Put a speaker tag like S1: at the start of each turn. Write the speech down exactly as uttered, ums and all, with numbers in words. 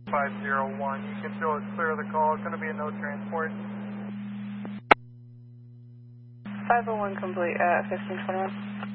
S1: five zero one. You can still clear the call. It's going to be a no transport.
S2: five oh one complete at fifteen twenty-one.